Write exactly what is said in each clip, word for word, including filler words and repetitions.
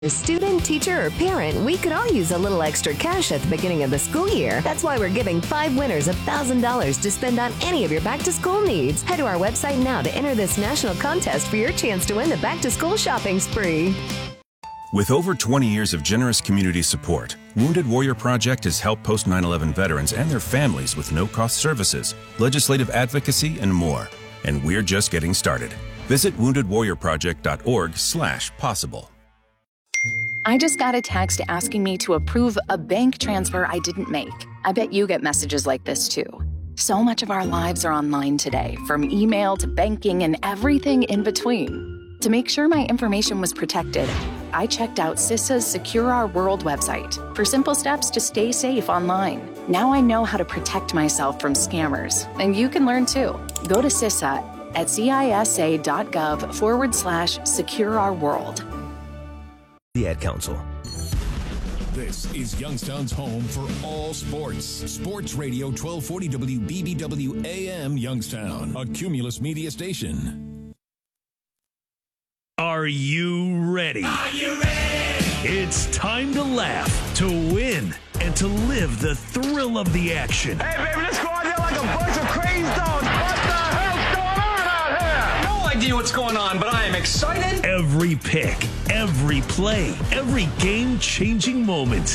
Student, teacher, or parent, we could all use a little extra cash at the beginning of the school year. That's why we're giving five winners one thousand dollars to spend on any of your back-to-school needs. Head to our website now to enter this national contest for your chance to win the back-to-school shopping spree. With over twenty years of generous community support, Wounded Warrior Project has helped post nine eleven veterans and their families with no-cost services, legislative advocacy, and more. And we're just getting started. Visit wounded warrior project dot org slash possible. I just got a text asking me to approve a bank transfer I didn't make. I bet you get messages like this too. So much of our lives are online today, from email to banking and everything in between. To make sure my information was protected, I checked out CISA's Secure Our World website for simple steps to stay safe online. Now I know how to protect myself from scammers, and you can learn too. Go to CISA at cisa.gov forward slash secure our world. The Ad Council. This is Youngstown's home for all sports. Sports Radio twelve forty W B B W A M Youngstown, a Cumulus media station. Are you ready? Are you ready? It's time to laugh, to win, and to live the thrill of the action. Hey, baby, let's go out there like a bunch of crazy dogs. What the hell's going on out here? No idea what's going on, but I am excited. Every pick, every play, every game-changing moment.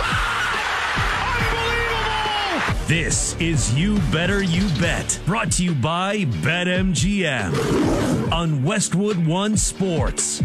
Unbelievable! This is You Better You Bet, brought to you by BetMGM on Westwood One Sports.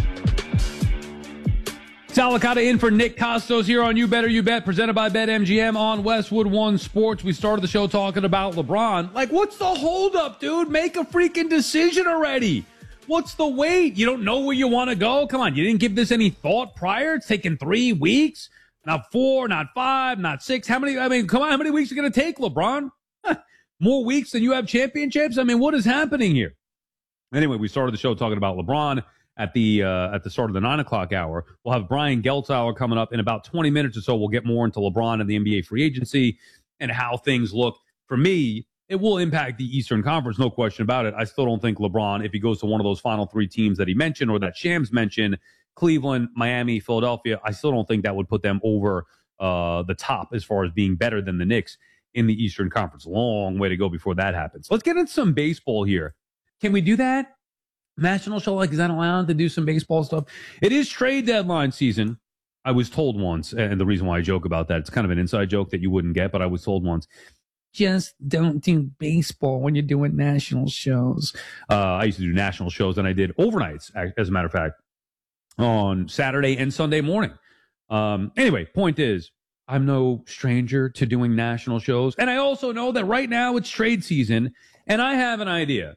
Sal Licata in for Nick Costos here on You Better You Bet, presented by BetMGM on Westwood One Sports. We started the show talking about LeBron. Like, what's the holdup, dude? Make a freaking decision already. What's the wait? You don't know where you want to go? Come on, you didn't give this any thought prior? It's taken three weeks, not four, not five, not six. How many? I mean, come on, how many weeks are going to take, LeBron? More weeks than you have championships? I mean, what is happening here? Anyway, we started the show talking about LeBron at the uh, at the start of the nine o'clock hour. We'll have Brian Geltzauer coming up in about twenty minutes or so. We'll get more into LeBron and the N B A free agency and how things look. For me, it will impact the Eastern Conference, no question about it. I still don't think LeBron, if he goes to one of those final three teams that he mentioned or that Shams mentioned, Cleveland, Miami, Philadelphia, I still don't think that would put them over uh, the top as far as being better than the Knicks in the Eastern Conference. Long way to go before that happens. Let's get into some baseball here. Can we do that? National show, like, is that allowed to do some baseball stuff? It is trade deadline season. I was told once, and the reason why I joke about that, it's kind of an inside joke that you wouldn't get, but I was told once, just don't do baseball when you're doing national shows. Uh, I used to do national shows, and I did overnights, as a matter of fact, on Saturday and Sunday morning. Um, anyway, point is, I'm no stranger to doing national shows, and I also know that right now it's trade season, and I have an idea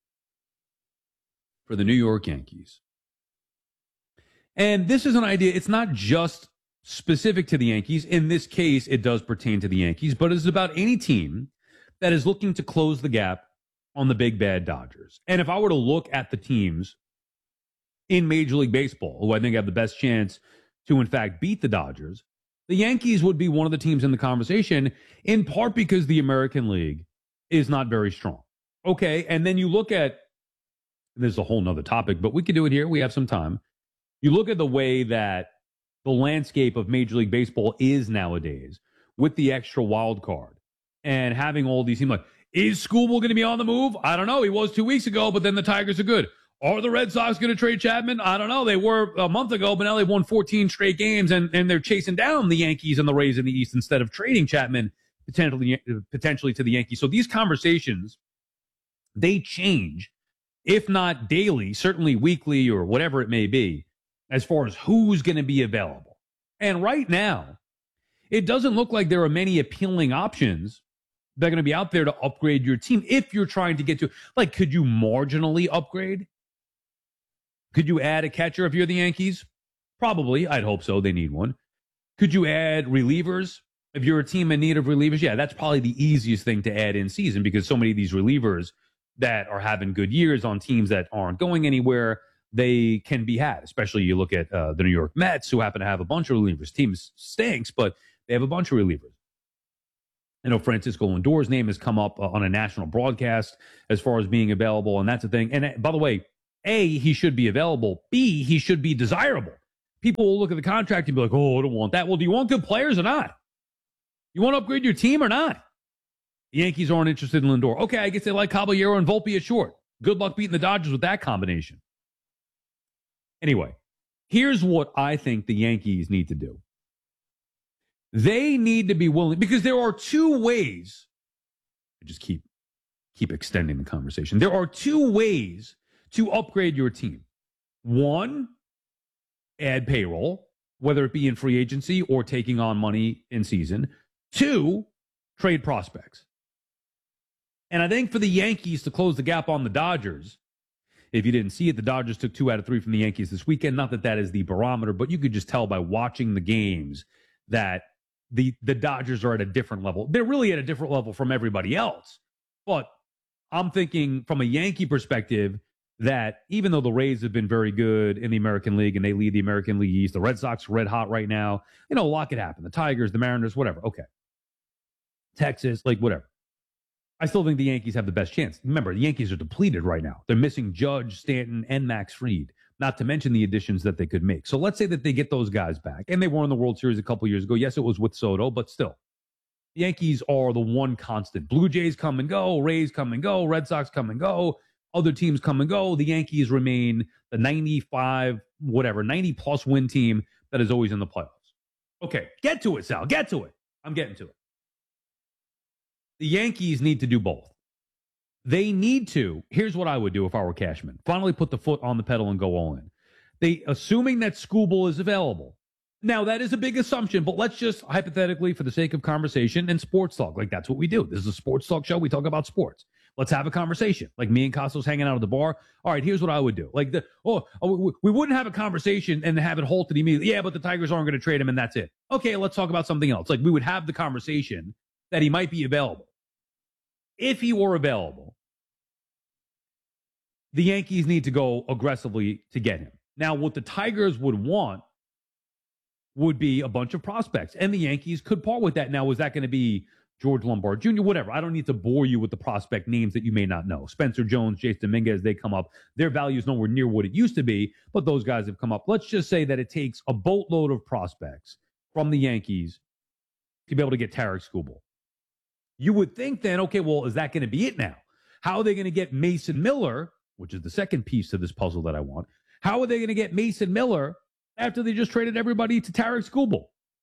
for the New York Yankees. And this is an idea, it's not just specific to the Yankees. In this case, it does pertain to the Yankees, but it's about any team that is looking to close the gap on the big bad Dodgers. And if I were to look at the teams in Major League Baseball, who I think have the best chance to, in fact, beat the Dodgers, the Yankees would be one of the teams in the conversation, in part because the American League is not very strong. Okay, and then you look at, this is a whole nother topic, but we can do it here. We have some time. You look at the way that the landscape of Major League Baseball is nowadays with the extra wild card and having all these teams like, is Skubal going to be on the move? I don't know. He was two weeks ago, but then the Tigers are good. Are the Red Sox going to trade Chapman? I don't know. They were a month ago, but now they've won fourteen straight games, and, and they're chasing down the Yankees and the Rays in the East instead of trading Chapman potentially, potentially to the Yankees. So these conversations, they change, if not daily, certainly weekly or whatever it may be, as far as who's going to be available. And right now, it doesn't look like there are many appealing options that are going to be out there to upgrade your team if you're trying to get to, like, could you marginally upgrade? Could you add a catcher if you're the Yankees? Probably. I'd hope so. They need one. Could you add relievers if you're a team in need of relievers? Yeah, that's probably the easiest thing to add in season because so many of these relievers that are having good years on teams that aren't going anywhere, they can be had, especially you look at uh, the New York Mets, who happen to have a bunch of relievers. Team stinks, but they have a bunch of relievers. I know Francisco Lindor's name has come up uh, on a national broadcast as far as being available, and that's a thing. And uh, by the way, A, he should be available. B, he should be desirable. people will look at the contract and be like, oh, I don't want that. Well, do you want good players or not? You want to upgrade your team or not? The Yankees aren't interested in Lindor. Okay, I guess they like Caballero and Volpe at short. Good luck beating the Dodgers with that combination. Anyway, here's what I think the Yankees need to do. They need to be willing, because there are two ways. I just keep keep extending the conversation. There are two ways to upgrade your team. One, add payroll, whether it be in free agency or taking on money in season. Two, trade prospects. And I think for the Yankees to close the gap on the Dodgers, if you didn't see it, the Dodgers took two out of three from the Yankees this weekend. Not that that is the barometer, but you could just tell by watching the games that the, the Dodgers are at a different level. They're really at a different level from everybody else. But I'm thinking from a Yankee perspective that even though the Rays have been very good in the American League and they lead the American League East, the Red Sox are red hot right now. You know, a lot could happen. The Tigers, the Mariners, whatever. Okay. Texas, like whatever. I still think the Yankees have the best chance. Remember, the Yankees are depleted right now. They're missing Judge, Stanton, and Max Fried, not to mention the additions that they could make. So let's say that they get those guys back. And they won the World Series a couple years ago. Yes, it was with Soto, but still. The Yankees are the one constant. Blue Jays come and go. Rays come and go. Red Sox come and go. Other teams come and go. The Yankees remain the ninety-five, whatever, ninety-plus win team that is always in the playoffs. Okay, get to it, Sal. Get to it. I'm getting to it. The Yankees need to do both. They need to, here's what I would do if I were Cashman. Finally put the foot on the pedal and go all in. They, assuming that Skubal is available. Now, that is a big assumption, but let's just hypothetically, for the sake of conversation and sports talk, like that's what we do. This is a sports talk show. We talk about sports. Let's have a conversation. Like me and Costos hanging out at the bar. All right, here's what I would do. Like, the oh, oh we wouldn't have a conversation and have it halted immediately. Yeah, but the Tigers aren't going to trade him and that's it. Okay, let's talk about something else. Like, we would have the conversation that he might be available. If he were available, the Yankees need to go aggressively to get him. Now, what the Tigers would want would be a bunch of prospects, and the Yankees could part with that. Now, is that going to be George Lombard Junior? Whatever. I don't need to bore you with the prospect names that you may not know. Spencer Jones, Jason Dominguez, they come up. Their value is nowhere near what it used to be, but those guys have come up. Let's just say that it takes a boatload of prospects from the Yankees to be able to get Tarik Skubal. You would think then, okay, well, is that going to be it now? How are they going to get Mason Miller, which is the second piece to this puzzle that I want? How are they going to get Mason Miller after they just traded everybody to Tarik Skubal?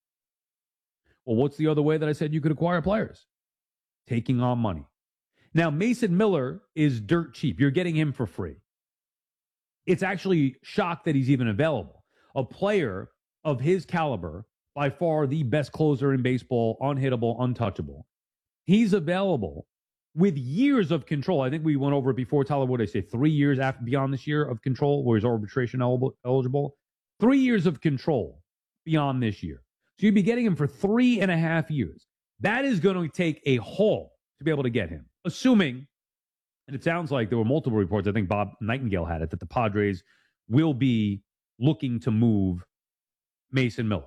Well, what's the other way that I said you could acquire players? Taking on money. Now, Mason Miller is dirt cheap. You're getting him for free. It's actually shocked that he's even available. A player of his caliber, by far the best closer in baseball, unhittable, untouchable. He's available with years of control. I think we went over it before. Tyler, what did I say? Three years after beyond this year of control, where he's arbitration eligible. Three years of control beyond this year. So you'd be getting him for three and a half years. That is going to take a haul to be able to get him. Assuming, and it sounds like there were multiple reports, I think Bob Nightingale had it, that the Padres will be looking to move Mason Miller.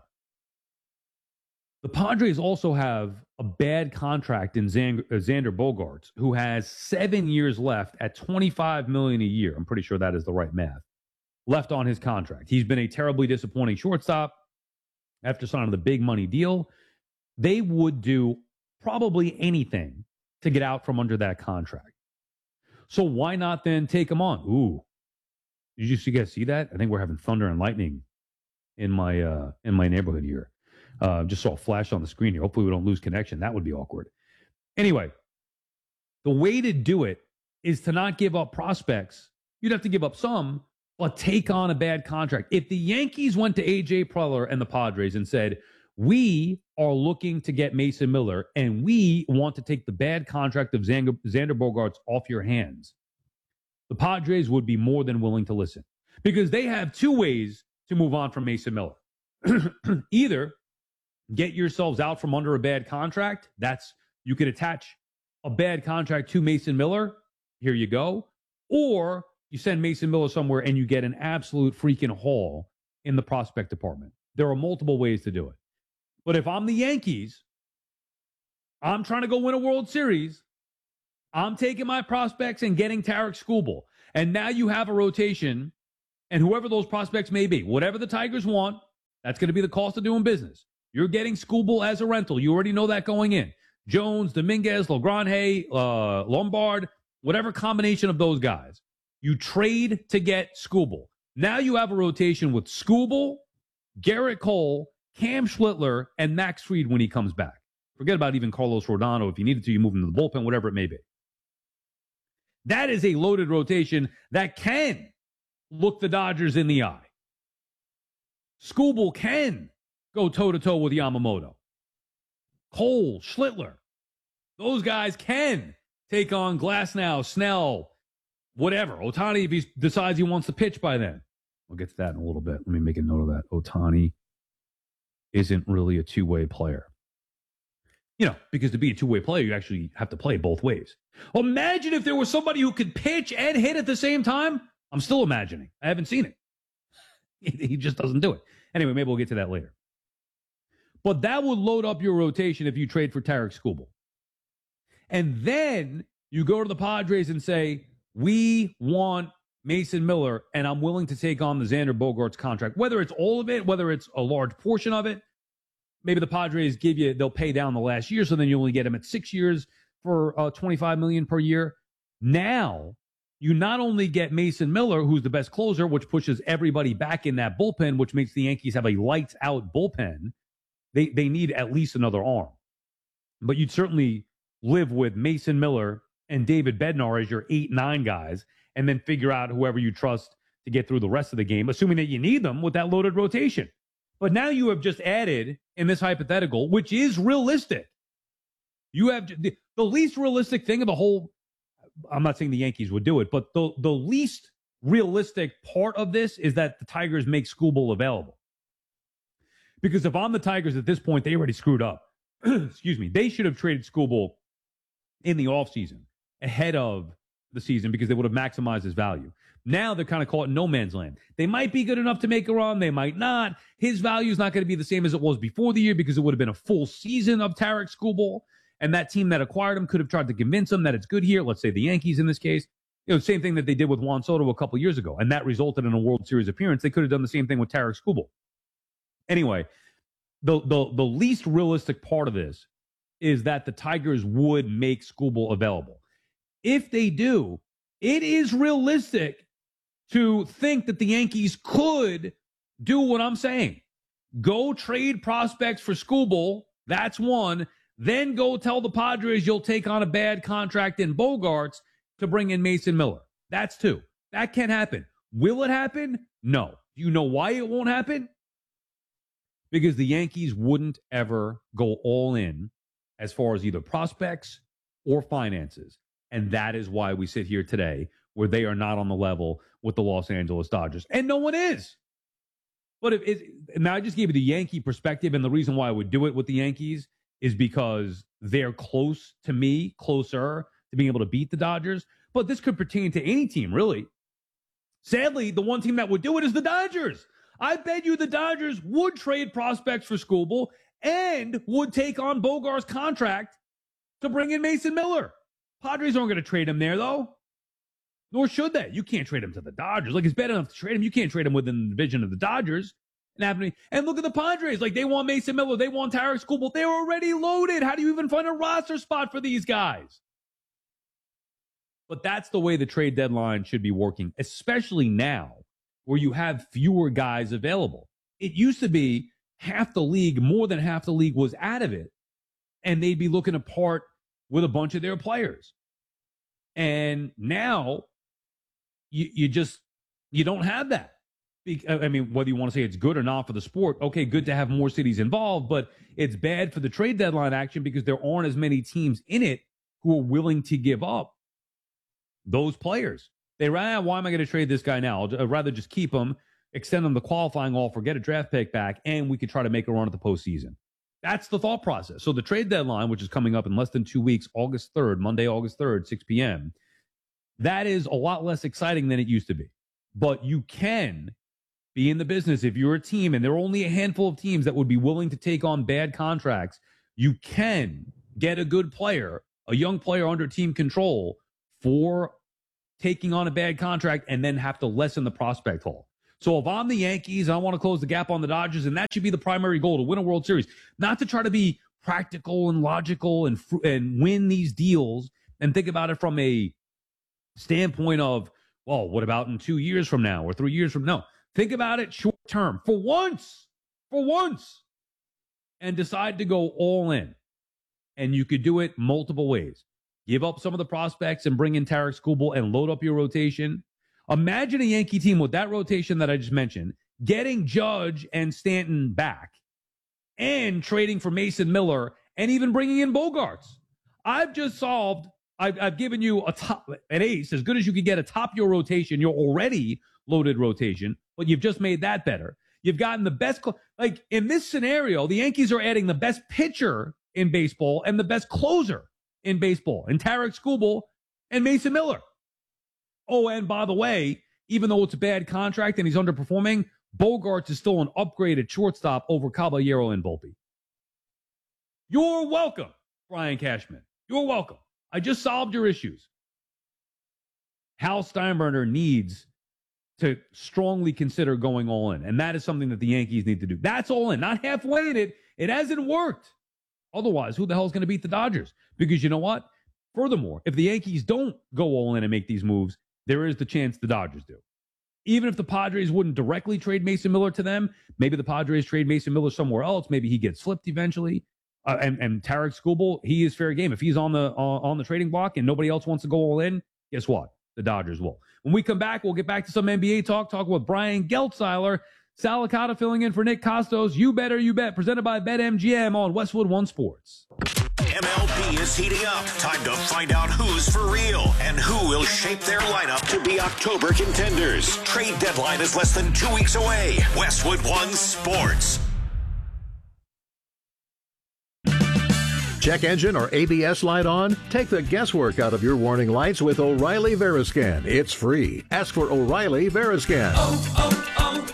The Padres also have a bad contract in Xander Bogaerts, who has seven years left at twenty-five million dollars a year. I'm pretty sure that is the right math. Left on his contract. He's been a terribly disappointing shortstop after signing the big money deal. They would do probably anything to get out from under that contract. So why not then take him on? Ooh, did you guys see that? I think we're having thunder and lightning in my uh, in my neighborhood here. Uh, just saw a flash on the screen here. Hopefully we don't lose connection. That would be awkward. Anyway, the way to do it is to not give up prospects. You'd have to give up some, but take on a bad contract. If the Yankees went to A J Preller and the Padres and said, we are looking to get Mason Miller and we want to take the bad contract of Xander, Xander Bogaerts off your hands, the Padres would be more than willing to listen, because they have two ways to move on from Mason Miller. Either get yourselves out from under a bad contract. That's, you could attach a bad contract to Mason Miller. Here you go. Or you send Mason Miller somewhere and you get an absolute freaking haul in the prospect department. There are multiple ways to do it. But if I'm the Yankees, I'm trying to go win a World Series. I'm taking my prospects and getting Tarik Skubal. And now you have a rotation, and whoever those prospects may be, whatever the Tigers want, That's going to be the cost of doing business. You're getting Skubal as a rental. You already know that going in. Jones, Dominguez, LaGrange, uh, Lombard, whatever combination of those guys. You trade to get Skubal. Now you have a rotation with Skubal, Garrett Cole, Cam Schlittler, and Max Fried when he comes back. Forget about even Carlos Rodano. If you needed to, you move him to the bullpen, whatever it may be. That is a loaded rotation that can look the Dodgers in the eye. Skubal can go toe-to-toe with Yamamoto. Cole, Schlittler. Those guys can take on Glasnow, Snell, whatever. Ohtani, if he decides he wants to pitch by then. We'll get to that in a little bit. Let me make a note of that. Ohtani isn't really a two-way player. You know, because to be a two-way player, you actually have to play both ways. Imagine if there was somebody who could pitch and hit at the same time. I'm still imagining. I haven't seen it. He just doesn't do it. Anyway, maybe we'll get to that later. But that would load up your rotation if you trade for Tarik Skubal. And then you go to the Padres and say, we want Mason Miller, and I'm willing to take on the Xander Bogaerts contract. Whether it's all of it, whether it's a large portion of it, maybe the Padres give you, they'll pay down the last year, so then you only get him at six years for uh, twenty-five million dollars per year. Now, you not only get Mason Miller, who's the best closer, which pushes everybody back in that bullpen, which makes the Yankees have a lights-out bullpen. They they need at least another arm. But you'd certainly live with Mason Miller and David Bednar as your eight, nine guys, and then figure out whoever you trust to get through the rest of the game, assuming that you need them with that loaded rotation. But now you have just added, in this hypothetical, which is realistic, you have the, the least realistic thing of the whole, I'm not saying the Yankees would do it, but the, the least realistic part of this is that the Tigers make Skubal available. Because if I'm the Tigers at this point, they already screwed up. Excuse me. They should have traded Skubal in the offseason ahead of the season because they would have maximized his value. Now they're kind of caught in no man's land. They might be good enough to make a run. They might not. His value is not going to be the same as it was before the year because it would have been a full season of Tarik Skubal. And that team that acquired him could have tried to convince him that it's good here. Let's say the Yankees in this case. You know, same thing that they did with Juan Soto a couple years ago. And that resulted in a World Series appearance. They could have done the same thing with Tarik Skubal. Anyway, the, the, the least realistic part of this is that the Tigers would make Skubal available. If they do, it is realistic to think that the Yankees could do what I'm saying. Go trade prospects for Skubal. That's one. Then go tell the Padres you'll take on a bad contract in Bogaerts to bring in Mason Miller. That's two. That can happen. Will it happen? No. Do you know why it won't happen? Because the Yankees wouldn't ever go all in as far as either prospects or finances. And that is why we sit here today where they are not on the level with the Los Angeles Dodgers. And no one is. But if it, now I just gave you the Yankee perspective, and the reason why I would do it with the Yankees is because they're close to me, closer to being able to beat the Dodgers. But this could pertain to any team, really. Sadly, the one team that would do it is the Dodgers. I bet you the Dodgers would trade prospects for Skubal and would take on Bogaerts' contract to bring in Mason Miller. Padres aren't going to trade him there, though. Nor should they. You can't trade him to the Dodgers. Like, it's bad enough to trade him. You can't trade him within the division of the Dodgers. And, happening. and look at the Padres. Like, they want Mason Miller. They want Tarik Skubal. They're already loaded. How do you even find a roster spot for these guys? But that's the way the trade deadline should be working, especially now where you have fewer guys available. It used to be half the league, more than half the league was out of it, and they'd be looking to part with a bunch of their players. And now you, you just, you don't have that. I mean, whether you want to say it's good or not for the sport, okay, good to have more cities involved, but it's bad for the trade deadline action because there aren't as many teams in it who are willing to give up those players. They ran, why am I going to trade this guy now? I'd rather just keep him, extend him the qualifying offer, get a draft pick back, and we could try to make a run at the postseason. That's the thought process. So the trade deadline, which is coming up in less than two weeks, August third, Monday, August third, six p.m., that is a lot less exciting than it used to be. But you can be in the business if you're a team, and there are only a handful of teams that would be willing to take on bad contracts. You can get a good player, a young player under team control for taking on a bad contract and then have to lessen the prospect haul. So if I'm the Yankees, I want to close the gap on the Dodgers, and that should be the primary goal, to win a World Series, not to try to be practical and logical and and win these deals and think about it from a standpoint of, well, what about in two years from now or three years from now? Think about it short term for once, for once, and decide to go all in. And you could do it multiple ways. Give up some of the prospects and bring in Tarik Skubal and load up your rotation. Imagine a Yankee team with that rotation that I just mentioned, getting Judge and Stanton back and trading for Mason Miller and even bringing in Bogarts. I've just solved, I've, I've given you a top, an ace, as good as you could get atop your rotation, your already loaded rotation, but you've just made that better. You've gotten the best, like in this scenario, the Yankees are adding the best pitcher in baseball and the best closer in baseball, and Tarik Skubal and Mason Miller. Oh, and by the way, even though it's a bad contract and he's underperforming, Bogarts is still an upgraded shortstop over Caballero and Volpe. You're welcome, Brian Cashman. You're welcome. I just solved your issues. Hal Steinbrenner needs to strongly consider going all in, and that is something that the Yankees need to do. That's all in, not halfway in it. It hasn't worked. Otherwise, who the hell is going to beat the Dodgers? Because you know what? Furthermore, if the Yankees don't go all in and make these moves, there is the chance the Dodgers do. Even if the Padres wouldn't directly trade Mason Miller to them, maybe the Padres trade Mason Miller somewhere else. Maybe he gets flipped eventually. Uh, and, and Tarik Skubal, he is fair game. If he's on the uh, on the trading block and nobody else wants to go all in, guess what? The Dodgers will. When we come back, we'll get back to some N B A talk, talk with Brian Geltzeiler. Sal Licata filling in for Nick Costos. You Better, You Bet, presented by BetMGM on Westwood One Sports. M L B is heating up. Time to find out who's for real and who will shape their lineup to be October contenders. Trade deadline is less than two weeks away. Westwood One Sports. Check engine or A B S light on? Take the guesswork out of your warning lights with O'Reilly Veriscan. It's free. Ask for O'Reilly Veriscan. Oh,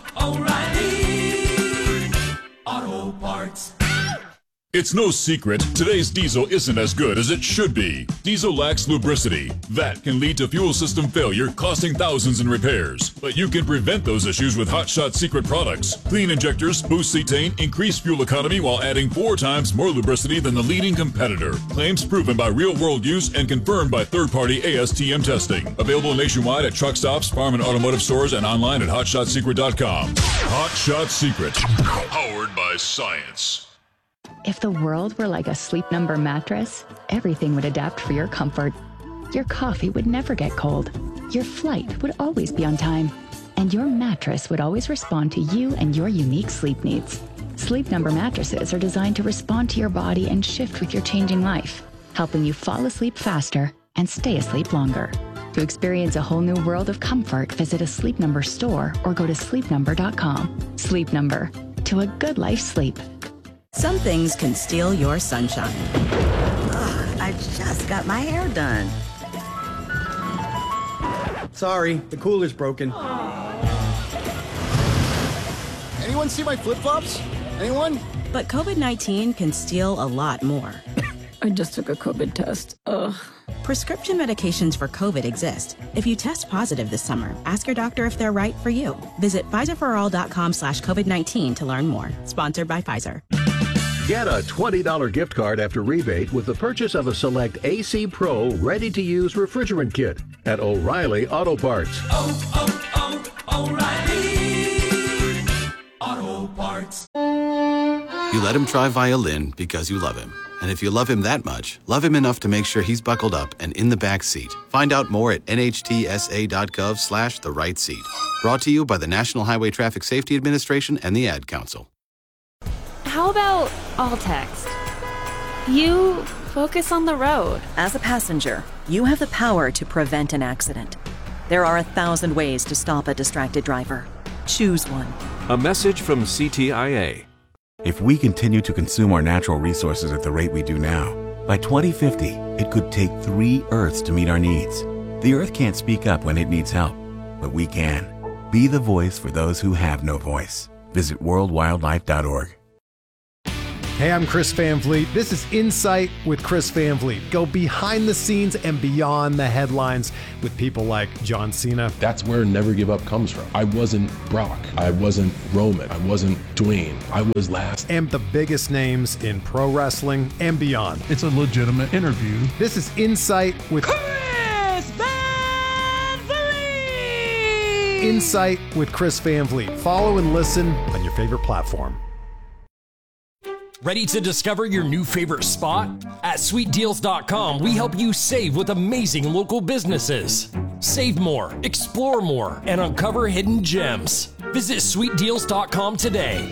oh, oh, O'Reilly Auto Parts. It's no secret, today's diesel isn't as good as it should be. Diesel lacks lubricity. That can lead to fuel system failure, costing thousands in repairs. But you can prevent those issues with Hot Shot Secret products. Clean injectors, boost cetane, increase fuel economy while adding four times more lubricity than the leading competitor. Claims proven by real-world use and confirmed by third-party A S T M testing. Available nationwide at truck stops, farm and automotive stores, and online at hot shot secret dot com. Hot Shot Secret. Powered by science. If the world were like a Sleep Number mattress, everything would adapt for your comfort. Your coffee would never get cold. Your flight would always be on time. And your mattress would always respond to you and your unique sleep needs. Sleep Number mattresses are designed to respond to your body and shift with your changing life, helping you fall asleep faster and stay asleep longer. To experience a whole new world of comfort, visit a Sleep Number store or go to sleep number dot com. Sleep Number. To a good life sleep. Some things can steal your sunshine. Ugh, I just got my hair done. Sorry, the cooler's broken. Anyone see my flip-flops? Anyone? But COVID nineteen can steal a lot more. I just took a COVID test. Ugh. Prescription medications for COVID exist. If you test positive this summer, ask your doctor if they're right for you. Visit Pfizer for all dot com slash COVID nineteen to learn more. Sponsored by Pfizer. Get a twenty dollars gift card after rebate with the purchase of a select A C Pro ready-to-use refrigerant kit at O'Reilly Auto Parts. Oh, oh, oh, O'Reilly Auto Parts. You let him try violin because you love him. And if you love him that much, love him enough to make sure he's buckled up and in the back seat. Find out more at N H T S A dot gov slash the right seat. Brought to you by the National Highway Traffic Safety Administration and the Ad Council. How about all text? You focus on the road. As a passenger, you have the power to prevent an accident. There are a thousand ways to stop a distracted driver. Choose one. A message from C T I A. If we continue to consume our natural resources at the rate we do now, by twenty fifty, it could take three Earths to meet our needs. The Earth can't speak up when it needs help, but we can. Be the voice for those who have no voice. Visit world wildlife dot org. Hey, I'm Chris Van Vliet. This is Insight with Chris Van Vliet. Go behind the scenes and beyond the headlines with people like John Cena. That's where Never Give Up comes from. I wasn't Brock. I wasn't Roman. I wasn't Dwayne. I was last. And the biggest names in pro wrestling and beyond. It's a legitimate interview. This is Insight with Chris Van Vliet. Insight with Chris Van Vliet. Follow and listen on your favorite platform. Ready to discover your new favorite spot? At sweet deals dot com, we help you save with amazing local businesses. Save more, explore more, and uncover hidden gems. Visit sweet deals dot com today.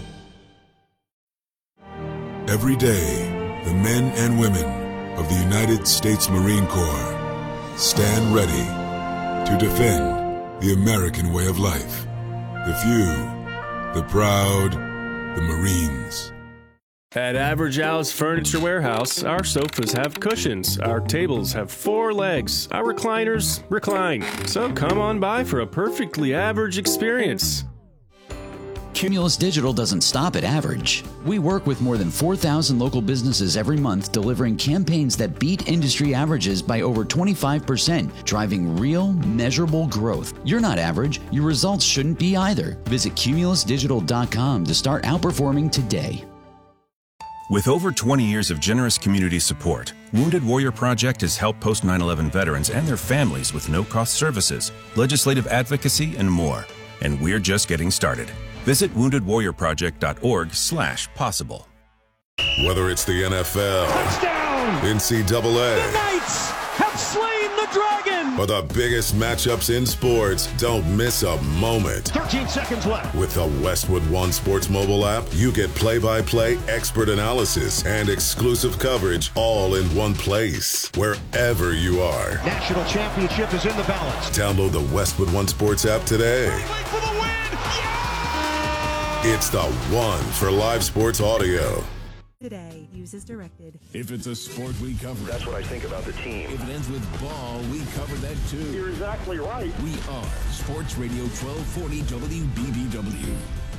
Every day, the men and women of the United States Marine Corps stand ready to defend the American way of life. The few, the proud, the Marines. At Average Al's Furniture Warehouse, our sofas have cushions, our tables have four legs, our recliners recline. So come on by for a perfectly average experience. Cumulus Digital doesn't stop at average. We work with more than four thousand local businesses every month, delivering campaigns that beat industry averages by over twenty-five percent, driving real, measurable growth. You're not average. Your results shouldn't be either. Visit cumulus digital dot com to start outperforming today. With over twenty years of generous community support, Wounded Warrior Project has helped post nine eleven veterans and their families with no-cost services, legislative advocacy, and more. And we're just getting started. Visit wounded warrior project dot org slash possible. Whether it's the N F L, Touchdown! N C double A, the Knights have slain the dragon! Or the biggest matchups in sports, don't miss a moment. thirteen seconds left. With the Westwood One Sports mobile app, you get play-by-play expert analysis and exclusive coverage all in one place, wherever you are. National championship is in the balance. Download the Westwood One Sports app today. For the win! Yeah! It's the one for live sports audio. Today, use as directed. If it's a sport, we cover it. That's what I think about the team. If it ends with ball, we cover that too. You're exactly right. We are Sports Radio twelve forty W B B W.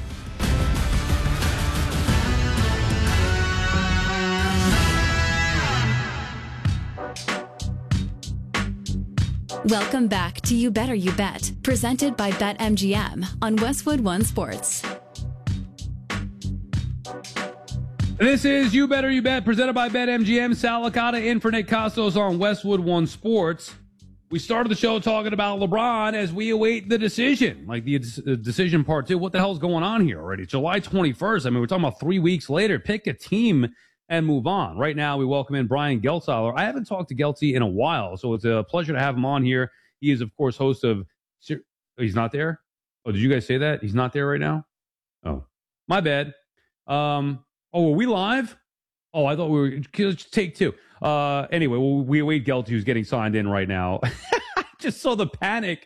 Welcome back to You Better You Bet, presented by BetMGM on Westwood One Sports. This is You Better You Bet, presented by BetMGM. Sal Licata in for Nick Costos on Westwood One Sports. We started the show talking about LeBron as we await the decision, like the decision part two. What the hell's going on here already? July twenty-first. I mean, we're talking about three weeks later. Pick a team and move on. Right now, we welcome in Brian Geltzeiler. I haven't talked to Geltzy in a while, so it's a pleasure to have him on here. He is, of course, host of... Oh, he's not there? Oh, did you guys say that? He's not there right now? Oh, my bad. Um... Oh, were we live? Oh, I thought we were. Just take two. Uh, anyway, well, we await Gelty, who's getting signed in right now. Just saw the panic.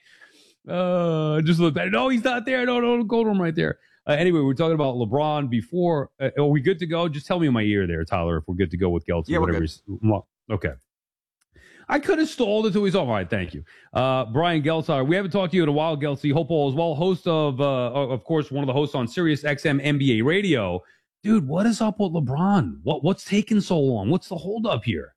Uh, just look at no, he's not there. No, no, go to him right there. Uh, anyway, we were talking about LeBron before. Uh, are we good to go? Just tell me in my ear there, Tyler, if we're good to go with Gelty. Yeah, whatever. we're good. Okay. I could have stalled until he's all right. Thank you. Uh, Brian Geltzeiler. We haven't talked to you in a while, Gelty. Hope all is well. Host of, uh, of course, one of the hosts on Sirius X M N B A Radio. Dude, what is up with LeBron? What What's taking so long? What's the holdup here?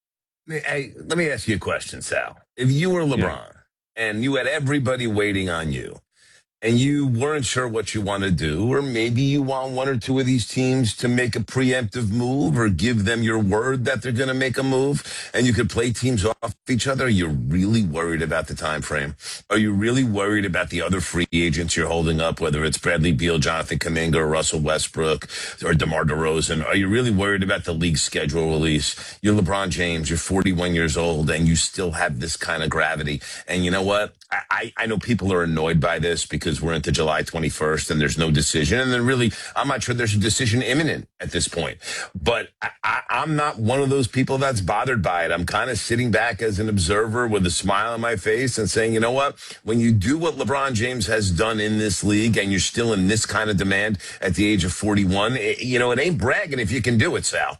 Hey, let me ask you a question, Sal. If you were LeBron yeah. and you had everybody waiting on you, and you weren't sure what you want to do, or maybe you want one or two of these teams to make a preemptive move or give them your word that they're going to make a move, and you could play teams off each other, are you really worried about the time frame? Are you really worried about the other free agents you're holding up, whether it's Bradley Beal, Jonathan Kuminga, or Russell Westbrook, or DeMar DeRozan? Are you really worried about the league schedule release? You're LeBron James, you're forty-one years old, and you still have this kind of gravity. And you know what? I, I know people are annoyed by this because we're into July twenty-first and there's no decision. And then really, I'm not sure there's a decision imminent at this point. But I, I, I'm not one of those people that's bothered by it. I'm kind of sitting back as an observer with a smile on my face and saying, you know what? When you do what LeBron James has done in this league and you're still in this kind of demand at the age of forty-one, it, you know, it ain't bragging if you can do it, Sal.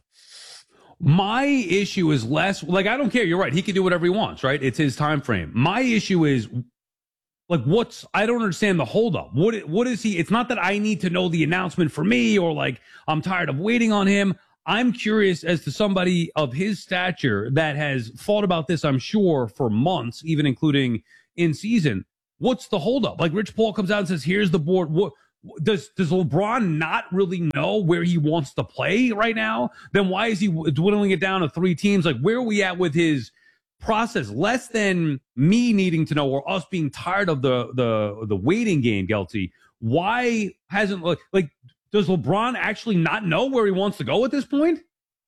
My issue is less like, I don't care. You're right. He can do whatever he wants, right? It's his time frame. My issue is Like, what's, I don't understand the holdup. What, what is he? It's not that I need to know the announcement for me or like I'm tired of waiting on him. I'm curious as to somebody of his stature that has thought about this, I'm sure, for months, even including in season. What's the holdup? Like, Rich Paul comes out and says, here's the board. What does, does LeBron not really know where he wants to play right now? Then why is he dwindling it down to three teams? Like, where are we at with his process? Less than me needing to know or us being tired of the the the waiting game, Gelty. Why hasn't like, like does LeBron actually not know where he wants to go at this point?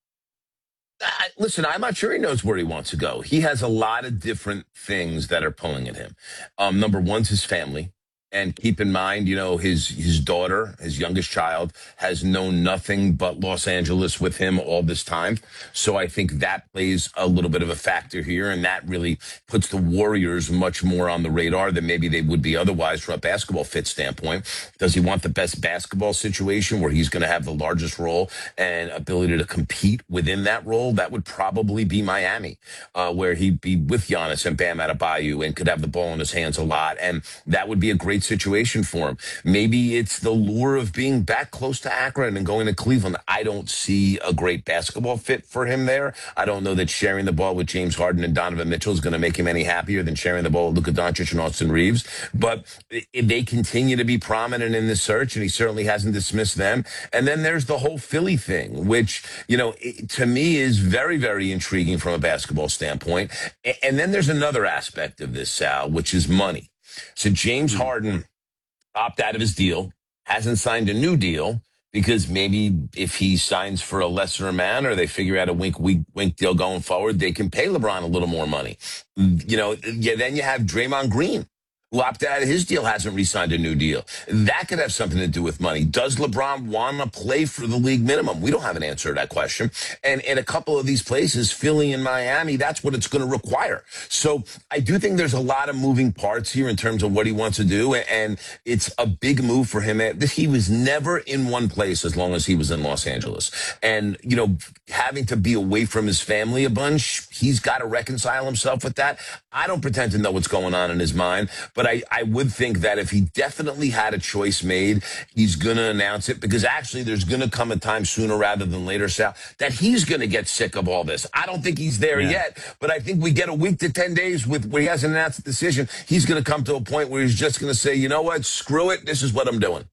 Uh, listen, I'm not sure he knows where he wants to go. He has a lot of different things that are pulling at him. Um, number one's his family. And keep in mind, you know, his his daughter, his youngest child, has known nothing but Los Angeles with him all this time. So I think that plays a little bit of a factor here. And that really puts the Warriors much more on the radar than maybe they would be otherwise from a basketball fit standpoint. Does he want the best basketball situation where he's going to have the largest role and ability to compete within that role? That would probably be Miami, uh, where he'd be with Giannis and Bam Adebayo and could have the ball in his hands a lot. And that would be a great situation for him. Maybe it's the lure of being back close to Akron and going to Cleveland. I don't see a great basketball fit for him there. I don't know that sharing the ball with James Harden and Donovan Mitchell is going to make him any happier than sharing the ball with Luka Doncic and Austin Reeves. But they continue to be prominent in this search, and he certainly hasn't dismissed them. And then there's the whole Philly thing, which, you know, to me is very, very intriguing from a basketball standpoint. And then there's another aspect of this, Sal, which is money. So James Harden opted out of his deal, hasn't signed a new deal because maybe if he signs for a lesser amount or they figure out a wink, wink, wink deal going forward, they can pay LeBron a little more money. You know, yeah, then you have Draymond Green, who opted out of his deal, hasn't re-signed a new deal. That could have something to do with money. Does LeBron want to play for the league minimum? We don't have an answer to that question. And in a couple of these places, Philly and Miami, that's what it's going to require. So I do think there's a lot of moving parts here in terms of what he wants to do. And it's a big move for him. He was never in one place as long as he was in Los Angeles. And, you know, having to be away from his family a bunch, he's got to reconcile himself with that. I don't pretend to know what's going on in his mind, but But I, I would think that if he definitely had a choice made, he's going to announce it because actually there's going to come a time sooner rather than later, Sal, that he's going to get sick of all this. I don't think he's there yeah. yet, but I think we get a week to ten days with where he hasn't announced the decision. He's going to come to a point where he's just going to say, you know what, screw it. This is what I'm doing.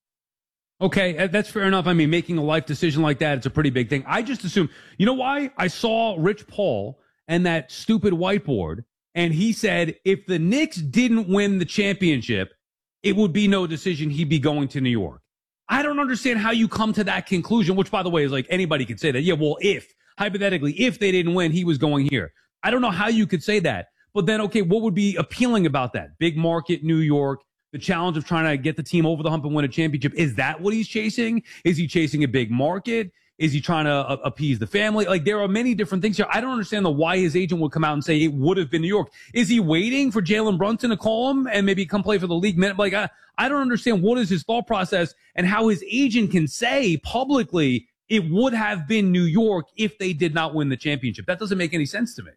Okay, that's fair enough. I mean, making a life decision like that, it's a pretty big thing. I just assume, you know why? I saw Rich Paul and that stupid whiteboard. And he said if the Knicks didn't win the championship, it would be no decision. He'd be going to New York. I don't understand how you come to that conclusion, which, by the way, is like anybody could say that. Yeah, well, if, hypothetically, if they didn't win, he was going here. I don't know how you could say that. But then, okay, what would be appealing about that? Big market, New York, the challenge of trying to get the team over the hump and win a championship. Is that what he's chasing? Is he chasing a big market? Is he trying to uh, appease the family? Like, there are many different things here. I don't understand the why his agent would come out and say it would have been New York. Is he waiting for Jalen Brunson to call him and maybe come play for the league? Like, I, I don't understand what is his thought process and how his agent can say publicly it would have been New York if they did not win the championship. That doesn't make any sense to me.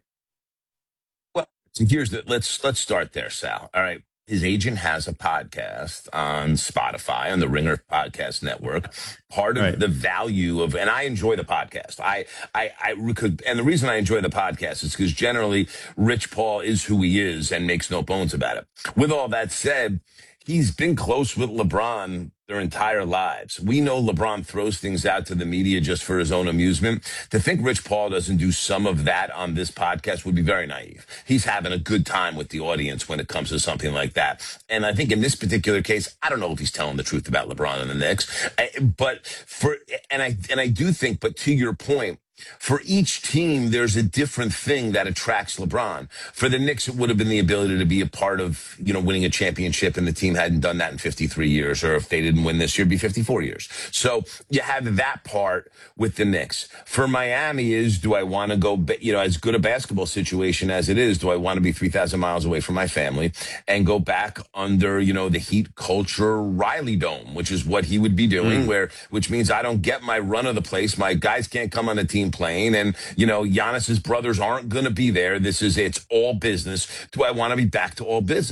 Well, so here's the, let's, let's start there, Sal. All right. His agent has a podcast on Spotify, on the Ringer Podcast Network. Part of right. the value of, and I enjoy the podcast. I, I, I could, and the reason I enjoy the podcast is because generally Rich Paul is who he is and makes no bones about it. With all that said, he's been close with LeBron their entire lives. We know LeBron throws things out to the media just for his own amusement. To think Rich Paul doesn't do some of that on this podcast would be very naive. He's having a good time with the audience when it comes to something like that. And I think in this particular case, I don't know if he's telling the truth about LeBron and the Knicks, but for, and I, and I do think, but to your point, for each team, there's a different thing that attracts LeBron. For the Knicks, it would have been the ability to be a part of, you know, winning a championship, and the team hadn't done that in fifty-three years, or if they didn't win this year, it'd be fifty-four years. So you have that part with the Knicks. For Miami is, do I want to go, you know, as good a basketball situation as it is, do I want to be three thousand miles away from my family and go back under, you know, the Heat culture Riley Dome, which is what he would be doing, mm. where, which means I don't get my run of the place. My guys can't come on the team playing, and you know Giannis's brothers aren't going to be there. This is it's all business. Do I want to be back to all business?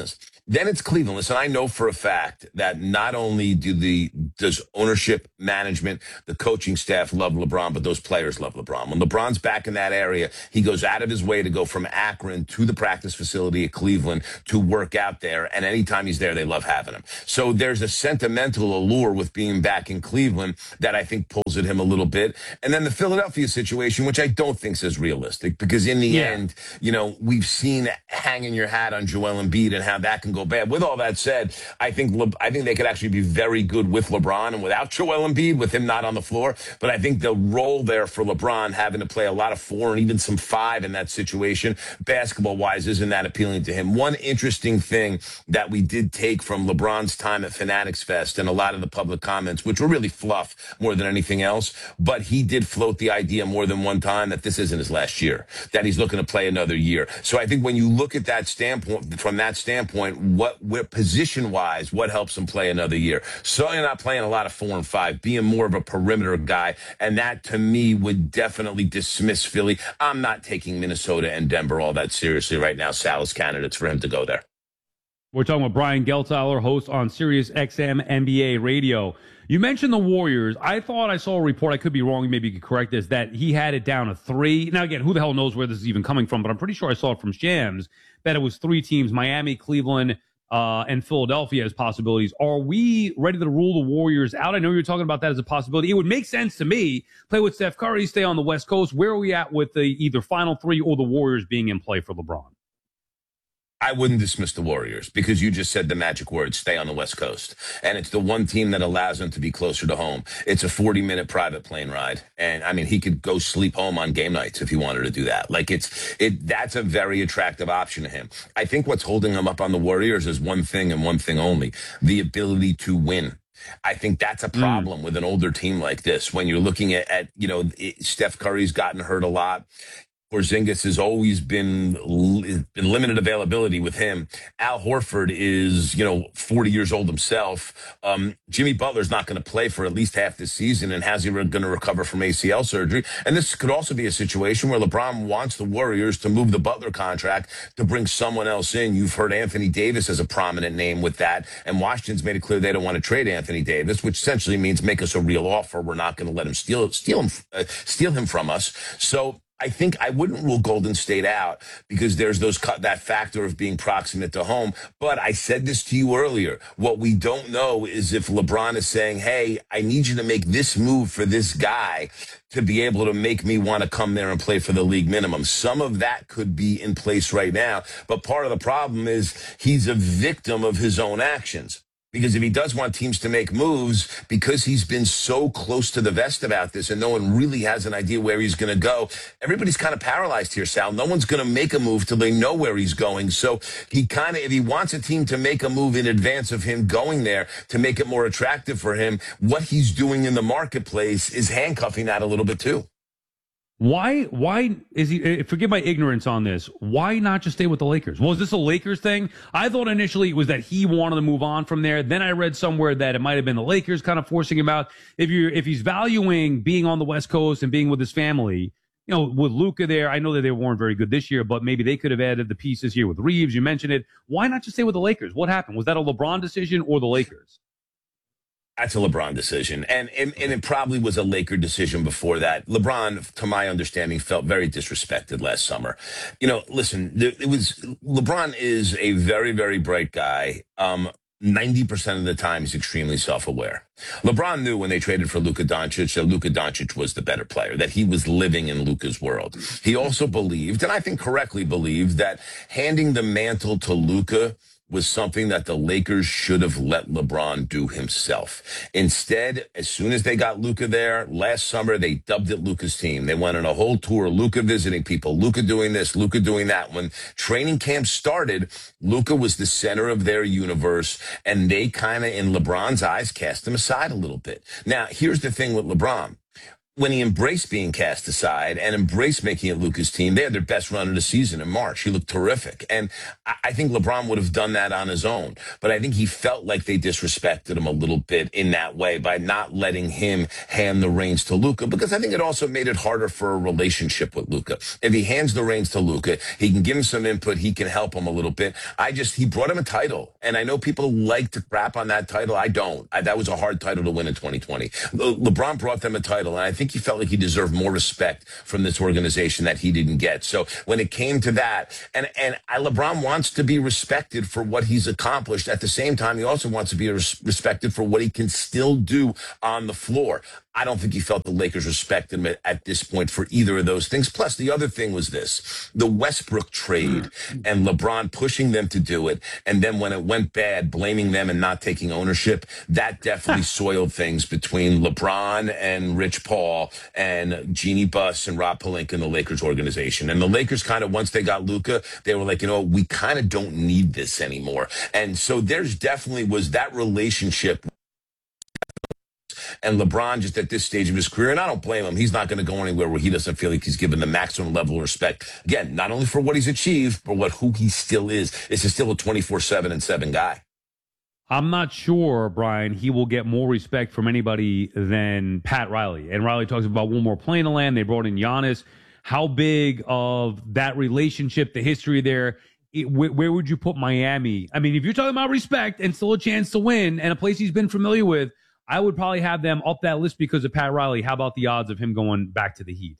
Then it's Cleveland. Listen, I know for a fact that not only do the does ownership, management, the coaching staff love LeBron, but those players love LeBron. When LeBron's back in that area, he goes out of his way to go from Akron to the practice facility at Cleveland to work out there. And anytime he's there, they love having him. So there's a sentimental allure with being back in Cleveland that I think pulls at him a little bit. And then the Philadelphia situation, which I don't think is realistic, because in the yeah. end, you know, we've seen hanging your hat on Joel Embiid and how that can go bad. With all that said, I think Le- I think they could actually be very good with LeBron and without Joel Embiid, with him not on the floor. But I think the role there for LeBron, having to play a lot of four and even some five in that situation, basketball-wise, isn't that appealing to him. One interesting thing that we did take from LeBron's time at Fanatics Fest and a lot of the public comments, which were really fluff more than anything else, but he did float the idea more than one time that this isn't his last year, that he's looking to play another year. So I think when you look at that standpoint, from that standpoint, what where position-wise, what helps him play another year? Certainly not playing a lot of four and five, being more of a perimeter guy, and that to me would definitely dismiss Philly. I'm not taking Minnesota and Denver all that seriously right now. Sal is candidates for him to go there. We're talking with Brian Geltailer, host on Sirius X M N B A Radio. You mentioned the Warriors. I thought I saw a report, I could be wrong, maybe you could correct this, that he had it down to three. Now, again, who the hell knows where this is even coming from, but I'm pretty sure I saw it from Shams, that it was three teams, Miami, Cleveland, uh, and Philadelphia as possibilities. Are we ready to rule the Warriors out? I know you're talking about that as a possibility. It would make sense to me. Play with Steph Curry, stay on the West Coast. Where are we at with the either final three or the Warriors being in play for LeBron? I wouldn't dismiss the Warriors because you just said the magic word, stay on the West Coast. And it's the one team that allows him to be closer to home. It's a forty-minute private plane ride. And, I mean, he could go sleep home on game nights if he wanted to do that. Like, it's it. That's a very attractive option to him. I think what's holding him up on the Warriors is one thing and one thing only, the ability to win. I think that's a problem mm. with an older team like this. When you're looking at, at you know, it, Steph Curry's gotten hurt a lot. Porzingis has always been been limited availability with him. Al Horford is, you know, forty years old himself. Um, Jimmy Butler's not going to play for at least half this season, and how's he going to recover from A C L surgery? And this could also be a situation where LeBron wants the Warriors to move the Butler contract to bring someone else in. You've heard Anthony Davis as a prominent name with that, and Washington's made it clear they don't want to trade Anthony Davis, which essentially means make us a real offer. We're not going to let him steal steal him uh, steal him from us. So I think I wouldn't rule Golden State out because there's those that factor of being proximate to home. But I said this to you earlier. What we don't know is if LeBron is saying, hey, I need you to make this move for this guy to be able to make me want to come there and play for the league minimum. Some of that could be in place right now. But part of the problem is he's a victim of his own actions. Because if he does want teams to make moves, because he's been so close to the vest about this and no one really has an idea where he's going to go, everybody's kind of paralyzed here, Sal. No one's going to make a move till they know where he's going. So he kind of, if he wants a team to make a move in advance of him going there to make it more attractive for him, what he's doing in the marketplace is handcuffing that a little bit too. Why, why is he, forgive my ignorance on this, why not just stay with the Lakers? Was this a Lakers thing? I thought initially it was that he wanted to move on from there. Then I read somewhere that it might have been the Lakers kind of forcing him out. If you're, if he's valuing being on the West Coast and being with his family, you know, with Luka there, I know that they weren't very good this year, but maybe they could have added the pieces here with Reeves. You mentioned it. Why not just stay with the Lakers? What happened? Was that a LeBron decision or the Lakers? That's a LeBron decision. And, and and it probably was a Laker decision before that. LeBron, to my understanding, felt very disrespected last summer. You know, listen, it was LeBron is a very, very bright guy. Um, ninety percent of the time, he's extremely self-aware. LeBron knew when they traded for Luka Doncic that Luka Doncic was the better player, that he was living in Luka's world. He also believed, and I think correctly believed, that handing the mantle to Luka was something that the Lakers should have let LeBron do himself. Instead, as soon as they got Luka there, last summer, they dubbed it Luka's team. They went on a whole tour, Luka visiting people, Luka doing this, Luka doing that. When training camp started, Luka was the center of their universe, and they kind of, in LeBron's eyes, cast him aside a little bit. Now, here's the thing with LeBron. when he embraced being cast aside and embraced making it Luka's team, they had their best run of the season in March. He looked terrific. And I, I think LeBron would have done that on his own. But I think he felt like they disrespected him a little bit in that way by not letting him hand the reins to Luka, because I think it also made it harder for a relationship with Luka. If he hands the reins to Luka, he can give him some input. He can help him a little bit. I just, he brought him a title. And I know people like to crap on that title. I don't. I, that was a hard title to win in twenty twenty. Le, LeBron brought them a title. And I think I think he felt like he deserved more respect from this organization that he didn't get. So when it came to that, and, and I, LeBron wants to be respected for what he's accomplished. At the same time, he also wants to be res- respected for what he can still do on the floor. I don't think he felt the Lakers respected him at, at this point for either of those things. Plus, the other thing was this, the Westbrook trade and LeBron pushing them to do it. And then when it went bad, blaming them and not taking ownership, that definitely soiled things between LeBron and Rich Paul and Jeannie Buss and Rob Pelinka and the Lakers organization. And the Lakers kind of, once they got Luka, they were like, you know, we kind of don't need this anymore. And so there's definitely was that relationship. And LeBron just at this stage of his career, and I don't blame him, he's not going to go anywhere where he doesn't feel like he's given the maximum level of respect. Again, not only for what he's achieved, but what who he still is. This is still a twenty-four seven and seven guy. I'm not sure, Brian, he will get more respect from anybody than Pat Riley. And Riley talks about one more plane to land. They brought in Giannis. How big of that relationship, the history there, it, where, where would you put Miami? I mean, if you're talking about respect and still a chance to win and a place he's been familiar with, I would probably have them up that list because of Pat Riley. How about the odds of him going back to the Heat?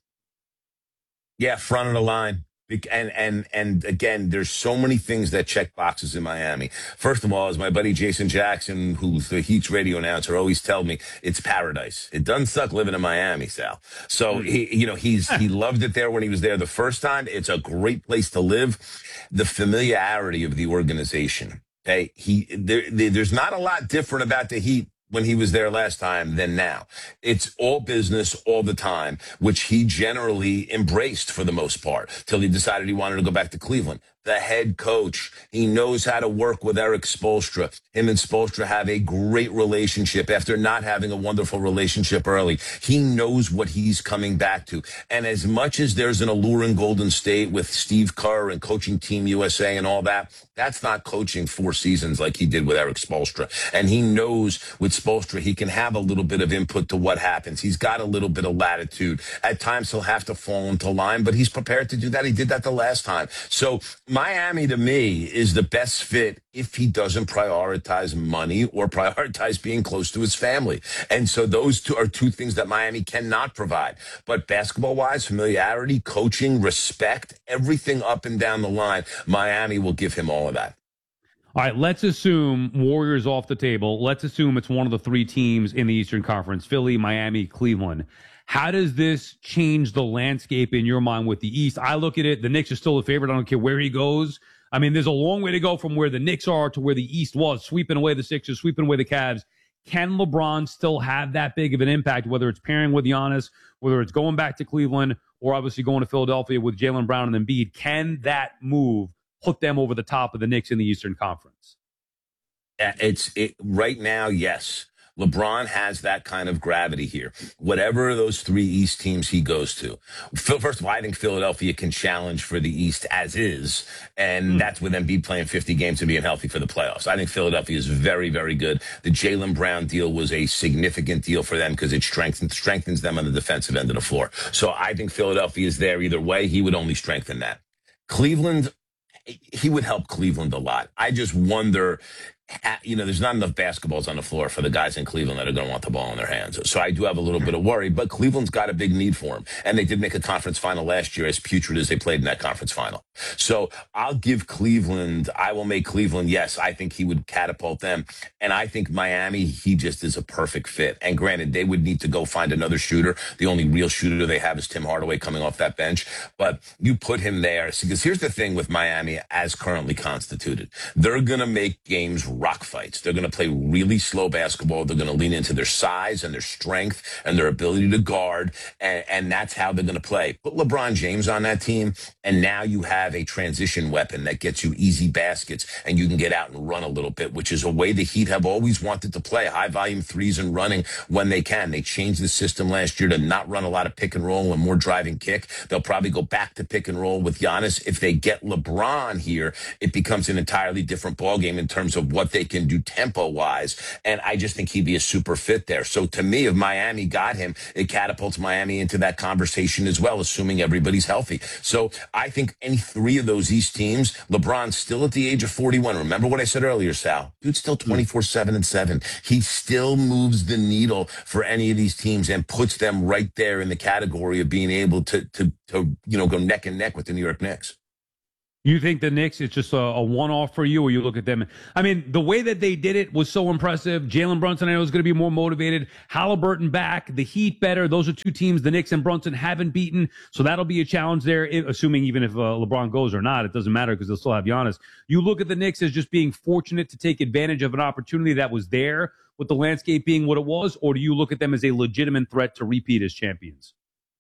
Yeah, front of the line. And and and again, there's so many things that check boxes in Miami. First of all, as my buddy Jason Jackson, who's the Heat's radio announcer, always tells me, it's paradise. It doesn't suck living in Miami, Sal. So he, you know, he's he loved it there when he was there the first time. It's a great place to live. The familiarity of the organization. Okay, he there, there's not a lot different about the Heat when he was there last time than now. It's all business all the time, which he generally embraced for the most part till he decided he wanted to go back to Cleveland. The head coach, he knows how to work with Eric Spoelstra. Him and Spoelstra have a great relationship after not having a wonderful relationship early. He knows what he's coming back to. And as much as there's an allure in Golden State with Steve Kerr and coaching Team U S A and all that, that's not coaching four seasons like he did with Eric Spoelstra. And he knows with Spoelstra, he can have a little bit of input to what happens. He's got a little bit of latitude. At times he'll have to fall into line, but he's prepared to do that. He did that the last time. So Miami, to me, is the best fit if he doesn't prioritize money or prioritize being close to his family. And so those two are two things that Miami cannot provide. But basketball-wise, familiarity, coaching, respect, everything up and down the line, Miami will give him all of that. All right, let's assume Warriors off the table. Let's assume it's one of the three teams in the Eastern Conference, Philly, Miami, Cleveland. How does this change the landscape in your mind with the East? I look at it, the Knicks are still a favorite. I don't care where he goes. I mean, there's a long way to go from where the Knicks are to where the East was, sweeping away the Sixers, sweeping away the Cavs. Can LeBron still have that big of an impact, whether it's pairing with Giannis, whether it's going back to Cleveland, or obviously going to Philadelphia with Jaylen Brown and Embiid? Can that move put them over the top of the Knicks in the Eastern Conference? It's it, right now, yes. LeBron has that kind of gravity here. Whatever those three East teams he goes to. First of all, I think Philadelphia can challenge for the East as is, and mm. that's with Embiid playing fifty games and being healthy for the playoffs. I think Philadelphia is very, very good. The Jaylen Brown deal was a significant deal for them because it strengthens, strengthens them on the defensive end of the floor. So I think Philadelphia is there either way. He would only strengthen that. Cleveland, he would help Cleveland a lot. I just wonder, you know, there's not enough basketballs on the floor for the guys in Cleveland that are going to want the ball in their hands. So I do have a little bit of worry, but Cleveland's got a big need for him. And they did make a conference final last year, as putrid as they played in that conference final. So I'll give Cleveland, I will make Cleveland, yes, I think he would catapult them. And I think Miami, he just is a perfect fit. And granted, they would need to go find another shooter. The only real shooter they have is Tim Hardaway coming off that bench. But you put him there, because here's the thing with Miami as currently constituted. They're going to make games rock fights. They're going to play really slow basketball. They're going to lean into their size and their strength and their ability to guard, and, and that's how they're going to play. Put LeBron James on that team, and now you have a transition weapon that gets you easy baskets, and you can get out and run a little bit, which is a way the Heat have always wanted to play, high-volume threes and running when they can. They changed the system last year to not run a lot of pick and roll and more drive and kick. They'll probably go back to pick and roll with Giannis. If they get LeBron here, it becomes an entirely different ballgame in terms of what they can do tempo-wise, and I just think he'd be a super fit there. So to me, if Miami got him, it catapults Miami into that conversation as well, assuming everybody's healthy. So I think any three of those East teams, LeBron's still at the age of forty-one. Remember what I said earlier, Sal? Dude's still twenty-four seven and seven. He still moves the needle for any of these teams and puts them right there in the category of being able to, to, to you know, go neck and neck with the New York Knicks. You think the Knicks is just a, a one-off for you, or you look at them? I mean, the way that they did it was so impressive. Jalen Brunson, I know, is going to be more motivated. Halliburton back, the Heat better. Those are two teams the Knicks and Brunson haven't beaten, so that'll be a challenge there, assuming even if uh, LeBron goes or not. It doesn't matter because they'll still have Giannis. You look at the Knicks as just being fortunate to take advantage of an opportunity that was there with the landscape being what it was, or do you look at them as a legitimate threat to repeat as champions?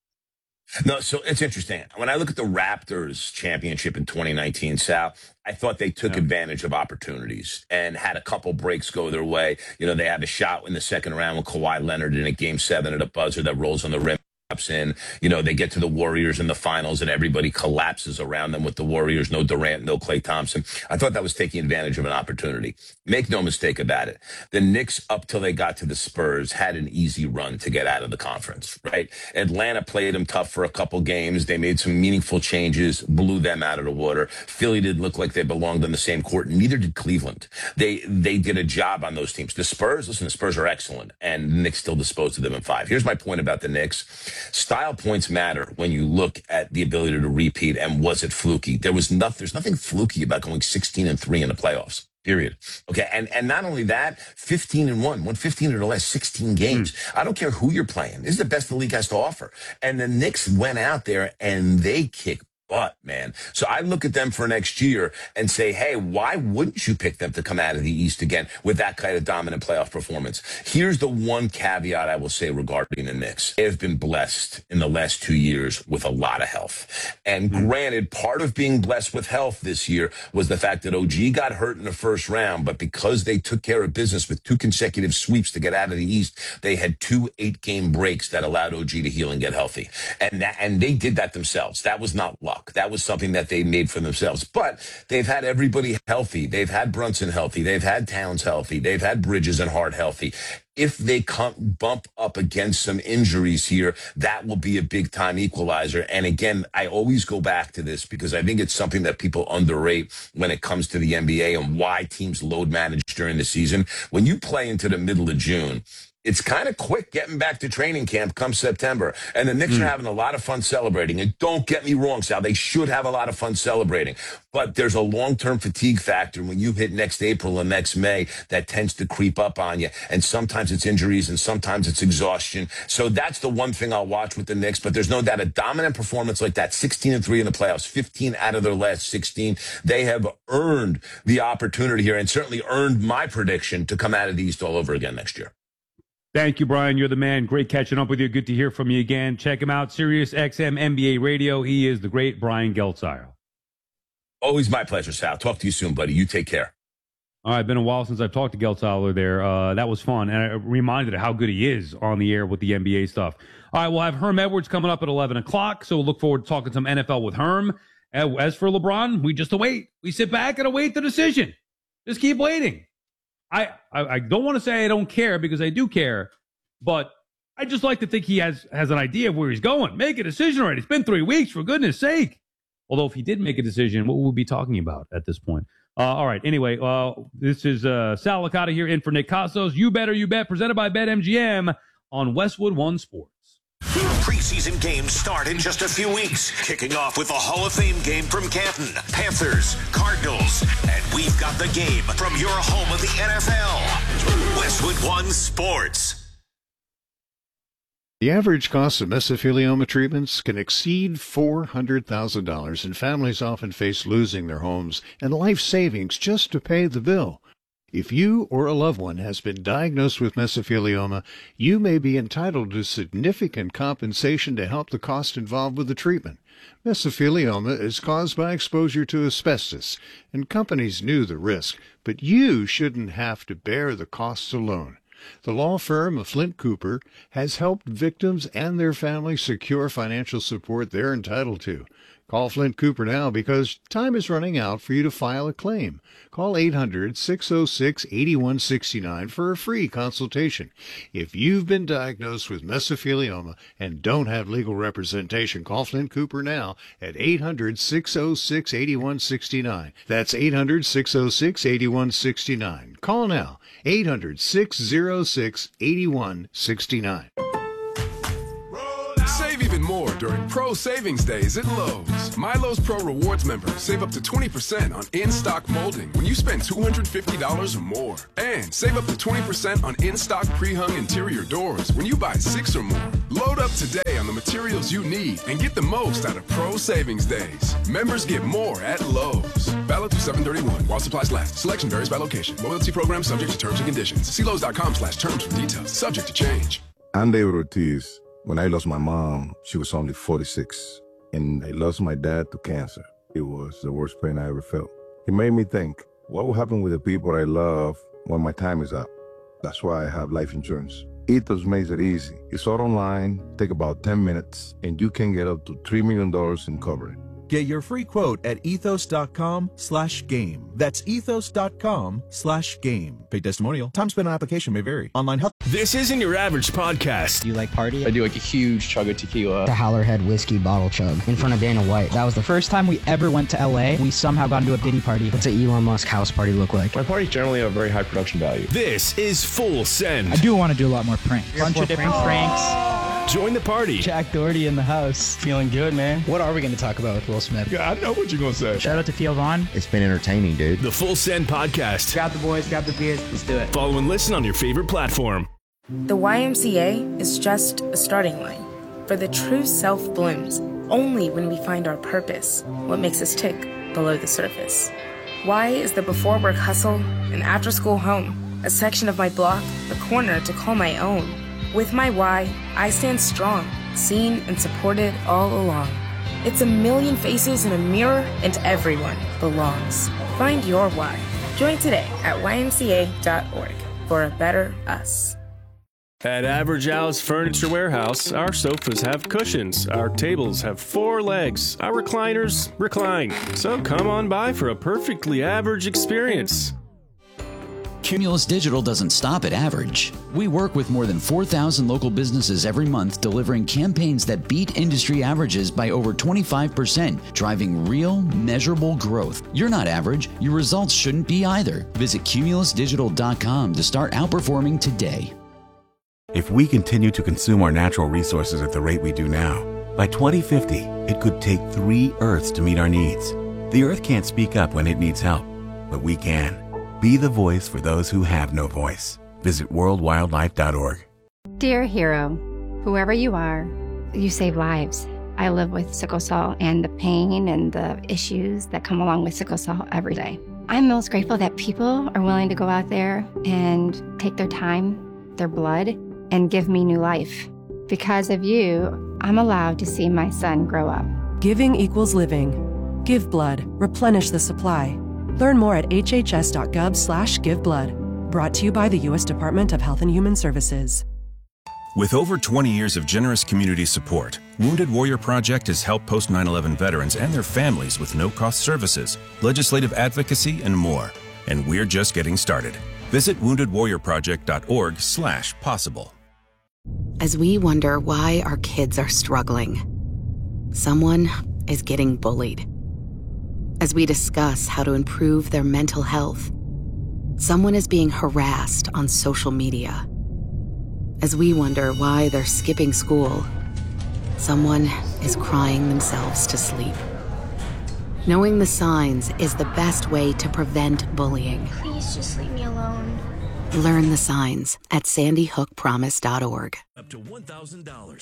No, so it's interesting. When I look at the Raptors championship in twenty nineteen, Sal, I thought they took yeah. advantage of opportunities and had a couple breaks go their way. You know, they had a shot in the second round with Kawhi Leonard in a game seven at a buzzer that rolls on the rim. In, you know, they get to the Warriors in the finals and everybody collapses around them with the Warriors. No Durant, no Klay Thompson. I thought that was taking advantage of an opportunity. Make no mistake about it. The Knicks, up till they got to the Spurs, had an easy run to get out of the conference, right? Atlanta played them tough for a couple games. They made some meaningful changes, blew them out of the water. Philly didn't look like they belonged on the same court. Neither did Cleveland. They they did a job on those teams. The Spurs, listen, the Spurs are excellent, and the Knicks still disposed of them in five. Here's my point about the Knicks. Style points matter when you look at the ability to repeat, and was it fluky? There was nothing, there's nothing fluky about going sixteen and three in the playoffs. Period. Okay. And, and not only that, fifteen and one, won fifteen of the last sixteen games. Mm. I don't care who you're playing. This is the best the league has to offer. And the Knicks went out there and they kicked butt, man. So I look at them for next year and say, hey, why wouldn't you pick them to come out of the East again with that kind of dominant playoff performance? Here's the one caveat I will say regarding the Knicks. They have been blessed in the last two years with a lot of health. And mm-hmm. granted, part of being blessed with health this year was the fact that O G got hurt in the first round, but because they took care of business with two consecutive sweeps to get out of the East, they had two eight-game breaks that allowed O G to heal and get healthy. And that, and they did that themselves. That was not luck. That was something that they made for themselves. But they've had everybody healthy. They've had Brunson healthy. They've had Towns healthy. They've had Bridges and Hart healthy. If they come bump up against some injuries here, that will be a big-time equalizer. And again, I always go back to this because I think it's something that people underrate when it comes to the N B A and why teams load manage during the season. When you play into the middle of June, it's kind of quick getting back to training camp come September. And the Knicks mm. are having a lot of fun celebrating. And don't get me wrong, Sal, they should have a lot of fun celebrating. But there's a long-term fatigue factor when you hit next April and next May that tends to creep up on you. And sometimes it's injuries and sometimes it's exhaustion. So that's the one thing I'll watch with the Knicks. But there's no doubt a dominant performance like that, sixteen and three in the playoffs, fifteen out of their last sixteen. They have earned the opportunity here and certainly earned my prediction to come out of the East all over again next year. Thank you, Brian. You're the man. Great catching up with you. Good to hear from you again. Check him out, Sirius X M N B A Radio. He is the great Brian Geltzeiler. Always my pleasure, Sal. Talk to you soon, buddy. You take care. All right, been a while since I've talked to Geltzeiler there. Uh, that was fun, and I reminded of how good he is on the air with the N B A stuff. All right, we'll have Herm Edwards coming up at eleven o'clock, so we'll look forward to talking some N F L with Herm. As for LeBron, we just await. We sit back and await the decision. Just keep waiting. I, I, I don't want to say I don't care because I do care, but I just like to think he has, has an idea of where he's going. Make a decision already. It's been three weeks, for goodness sake. Although if he did make a decision, what would we be talking about at this point? Uh, all right. Anyway, uh, this is uh, Sal Licata here in for Nick Costos. You Better You Bet, presented by BetMGM on Westwood One Sports. Preseason games start in just a few weeks, kicking off with the Hall of Fame game from Canton, Panthers, Cardinals, and we've got the game from your home of the N F L, Westwood One Sports. The average cost of mesothelioma treatments can exceed four hundred thousand dollars, and families often face losing their homes and life savings just to pay the bill. If you or a loved one has been diagnosed with mesothelioma, you may be entitled to significant compensation to help the cost involved with the treatment. Mesothelioma is caused by exposure to asbestos, and companies knew the risk, but you shouldn't have to bear the costs alone. The law firm of Flint Cooper has helped victims and their families secure financial support they're entitled to. Call Flint Cooper now because time is running out for you to file a claim. Call eight hundred, six oh six, eight one six nine for a free consultation. If you've been diagnosed with mesothelioma and don't have legal representation, call Flint Cooper now at eight hundred, six oh six, eight one six nine. That's eight hundred, six oh six, eight one six nine. Call now, eight hundred, six oh six, eight one six nine. Save even more during Pro Savings Days at Lowe's. Milo's Pro Rewards members save up to twenty percent on in-stock molding when you spend two hundred fifty dollars or more. And save up to twenty percent on in-stock pre-hung interior doors when you buy six or more. Load up today on the materials you need and get the most out of Pro Savings Days. Members get more at Lowe's. Valid through seven thirty-one while supplies last. Selection varies by location. Loyalty program subject to terms and conditions. See Lowe's.com slash terms for details. Subject to change. I'm David Ortiz. When I lost my mom, she was only forty-six, and I lost my dad to cancer. It was the worst pain I ever felt. It made me think, what will happen with the people I love when my time is up? That's why I have life insurance. Ethos makes it easy. It's all online, take about ten minutes, and you can get up to three million dollars in coverage. Get your free quote at ethos.com slash game. That's ethos.com slash game. Paid testimonial. Time spent on application may vary. Online help. This isn't your average podcast. Do you like party? I do like a huge chug of tequila. The Howlerhead whiskey bottle chug in front of Dana White. That was the first time we ever went to L A. We somehow got into a Diddy party. What's an Elon Musk house party look like? My parties generally have very high production value. This is Full Send. I do want to do a lot more pranks. Bunch of different pranks. Join the party. Jack Doherty in the house. Feeling good, man. What are we going to talk about with Will Smith? Yeah, I know what you're going to say. Shout out to Theo Vaughn. It's been entertaining, dude. The Full Send Podcast. Grab the boys, grab the beers. Let's do it. Follow and listen on your favorite platform. The Y M C A is just a starting line. For the true self blooms only when we find our purpose, what makes us tick below the surface. Y is the before work hustle, an after school home, a section of my block, a corner to call my own. With my Y, I stand strong, seen and supported all along. It's a million faces in a mirror, and everyone belongs. Find your Y. Join today at Y M C A dot org for a better us. At Average Al's Furniture Warehouse, our sofas have cushions, our tables have four legs, our recliners recline. So come on by for a perfectly average experience. Cumulus Digital doesn't stop at average. We work with more than four thousand local businesses every month, delivering campaigns that beat industry averages by over twenty-five percent, driving real, measurable growth. You're not average. Your results shouldn't be either. Visit cumulus digital dot com to start outperforming today. If we continue to consume our natural resources at the rate we do now, by twenty fifty, it could take three Earths to meet our needs. The Earth can't speak up when it needs help, but we can. Be the voice for those who have no voice. Visit world wildlife dot org. Dear hero, whoever you are, you save lives. I live with sickle cell and the pain and the issues that come along with sickle cell every day. I'm most grateful that people are willing to go out there and take their time, their blood, and give me new life. Because of you, I'm allowed to see my son grow up. Giving equals living. Give blood. Replenish the supply. Learn more at h h s dot gov slash give blood. Brought to you by the U S Department of Health and Human Services. With over twenty years of generous community support, Wounded Warrior Project has helped post nine eleven veterans and their families with no-cost services, legislative advocacy, and more. And we're just getting started. Visit wounded warrior project dot org slash possible. As we wonder why our kids are struggling, someone is getting bullied. As we discuss how to improve their mental health, someone is being harassed on social media. As we wonder why they're skipping school, someone is crying themselves to sleep. Knowing the signs is the best way to prevent bullying. Please just leave me alone. Learn the signs at sandy hook promise dot org. Up to one thousand dollars.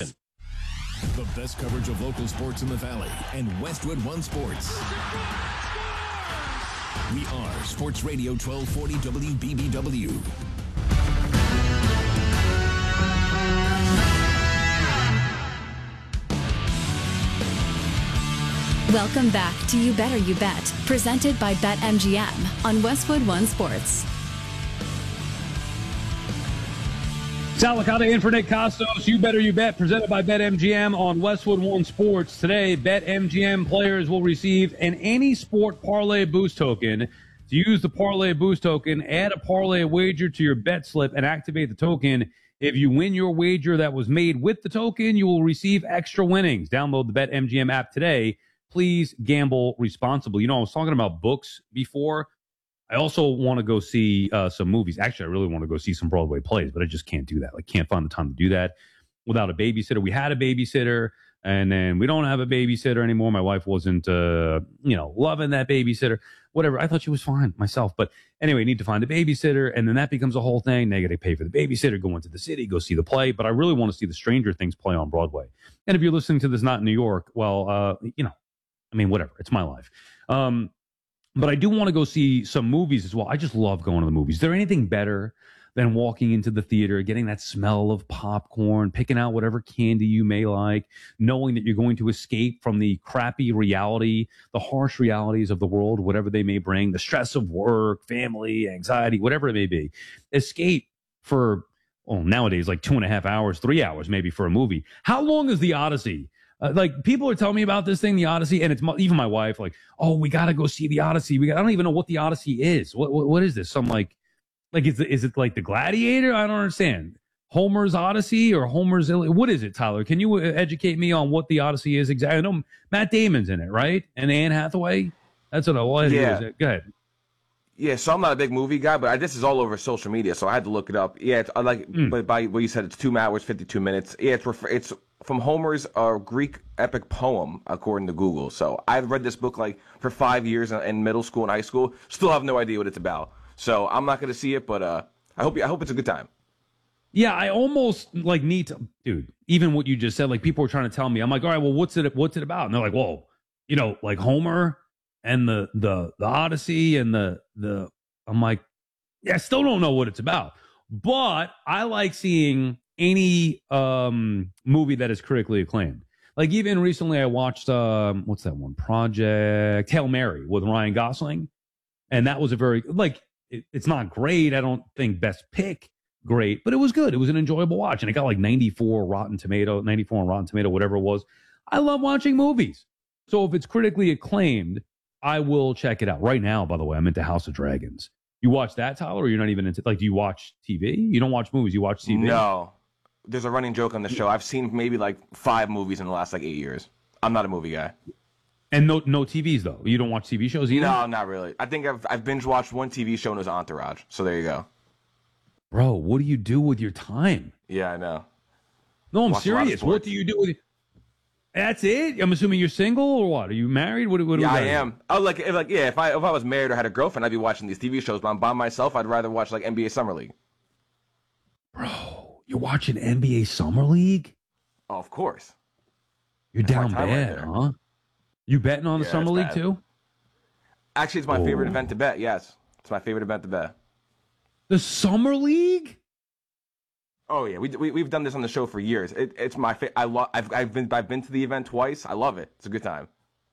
The best coverage of local sports in the Valley and Westwood One Sports. We are Sports Radio twelve forty W B B W. Welcome back to You Better You Bet, presented by BetMGM on Westwood One Sports. Salicata in for Nick Costos. You Better You Bet, presented by BetMGM on Westwood One Sports. Today, BetMGM players will receive an any sport parlay boost token. To use the parlay boost token, add a parlay wager to your bet slip and activate the token. If you win your wager that was made with the token, you will receive extra winnings. Download the BetMGM app today. Please gamble responsibly. You know, I was talking about books before. I also want to go see uh, some movies. Actually, I really want to go see some Broadway plays, but I just can't do that. Like, can't find the time to do that without a babysitter. We had a babysitter, and then we don't have a babysitter anymore. My wife wasn't, uh, you know, loving that babysitter. Whatever. I thought she was fine myself. But anyway, need to find a babysitter, and then that becomes a whole thing. They got to pay for the babysitter, go into the city, go see the play. But I really want to see the Stranger Things play on Broadway. And if you're listening to this not in New York, well, uh, you know, I mean, whatever. It's my life. Um, but I do want to go see some movies as well. I just love going to the movies. Is there anything better than walking into the theater, getting that smell of popcorn, picking out whatever candy you may like, knowing that you're going to escape from the crappy reality, the harsh realities of the world, whatever they may bring, the stress of work, family, anxiety, whatever it may be. Escape for, well, nowadays, like two and a half hours, three hours maybe for a movie. How long is The Odyssey? Uh, like, people are telling me about this thing, The Odyssey, and it's my, even my wife, like, oh, we got to go see The Odyssey. We got, I don't even know what The Odyssey is. What what, what is this? Some like, like, is it, is it like The Gladiator? I don't understand. Homer's Odyssey or Homer's, what is it, Tyler? Can you educate me on what The Odyssey is exactly? I know Matt Damon's in it, right? And Anne Hathaway? That's what I was. Yeah. Go ahead. Yeah, so I'm not a big movie guy, but I, this is all over social media, so I had to look it up. Yeah, it's, I like, mm. but by what you said, it's two hours, fifty-two minutes. Yeah, it's refer, it's from Homer's uh, Greek epic poem, according to Google. So I've read this book like for five years in, in middle school and high school. Still have no idea what it's about. So I'm not going to see it, but uh, I hope I hope it's a good time. Yeah, I almost like need to, dude. Even what you just said, like people are trying to tell me, I'm like, all right, well, what's it? What's it about? And they're like, whoa, you know, like Homer and the the the Odyssey and the the. I'm like, yeah, I still don't know what it's about, but I like seeing any um, movie that is critically acclaimed. Like even recently, I watched um, what's that one? Project Hail Mary with Ryan Gosling, and that was a very like it, it's not great. I don't think best pick great, but it was good. It was an enjoyable watch, and it got like ninety-four Rotten Tomato, ninety-four on Rotten Tomato, whatever it was. I love watching movies, so if it's critically acclaimed, I will check it out. Right now, by the way, I'm into House of Dragons. You watch that, Tyler, or you're not even into, like, do you watch T V? You don't watch movies, you watch T V? No. There's a running joke on the show. I've seen maybe like five movies in the last like eight years. I'm not a movie guy. And no no T Vs, though? You don't watch T V shows either? No, not really. I think I've, I've binge watched one T V show and it was Entourage. So there you go. Bro, what do you do with your time? Yeah, I know. No, I'm Watch serious. What do you do with it? That's it? I'm assuming you're single or what? Are you married? What, what yeah, I am. Oh, like, if, like, yeah. If I if I was married or had a girlfriend, I'd be watching these T V shows. But I'm by myself. I'd rather watch like N B A Summer League. Bro, you're watching N B A Summer League? Oh, of course. You're That's down my time bad, right huh? You betting on the Yeah, Summer it's League bad. too? Actually, it's my Oh. favorite event to bet. Yes, it's my favorite event to bet. The Summer League? Oh yeah, we, we we've done this on the show for years. It, it's my fa- I love. I've I've been I've been to the event twice. I love it. It's a good time.